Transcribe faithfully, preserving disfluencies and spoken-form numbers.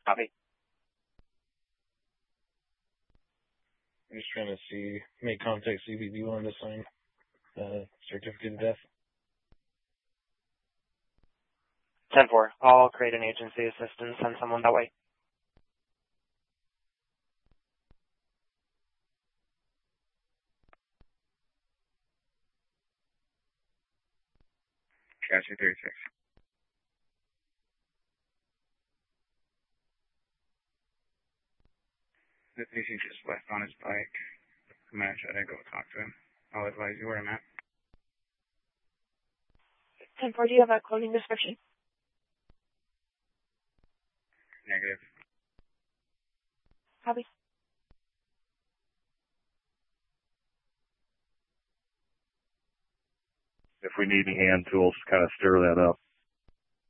Copy. I'm just trying to see, make contact, see if you wanted to sign uh, certificate of death. ten four. I'll create an agency assistant, send someone that way. Gotcha, thirty-six. The patient just left on his bike. I'm going to try to go talk to him. I'll advise you where I'm at. ten four, do you have a clothing description? Negative. Copy. If we need any hand tools, kind of stir that up.